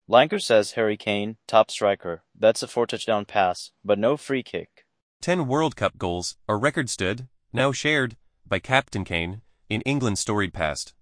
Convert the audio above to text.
Langer says Harry Kane, top striker. That's a 4 touchdown pass, but no free kick. 10 World Cup goals, a record stood, now shared, by Captain Kane, in England's storied past.